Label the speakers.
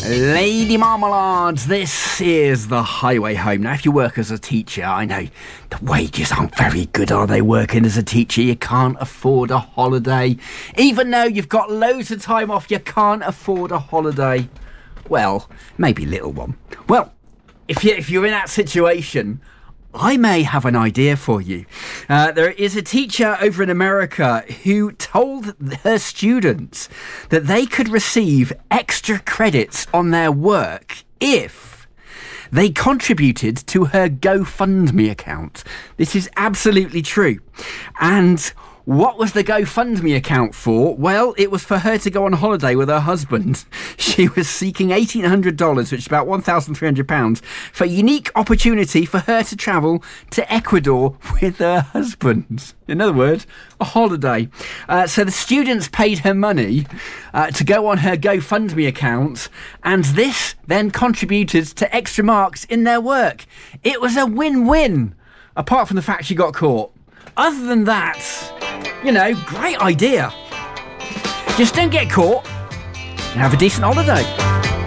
Speaker 1: Lady Marmalades, this is the highway home. Now, if you work as a teacher, I know the wages aren't very good, are they? Working as a teacher, you can't afford a holiday. Even though you've got loads of time off, you can't afford a holiday. Well, maybe little one. Well, if you're in that situation, I may have an idea for you. There is a teacher over in America who told her students that they could receive extra credits on their work if they contributed to her GoFundMe account. This is absolutely true. And what was the GoFundMe account for? Well, it was for her to go on holiday with her husband. She was seeking $1,800, which is about £1,300, for a unique opportunity for her to travel to Ecuador with her husband. In other words, a holiday. So the students paid her money to go on her GoFundMe account, and this then contributed to extra marks in their work. It was a win-win, apart from the fact she got caught. Other than that, great idea. Just don't get caught and have a decent holiday.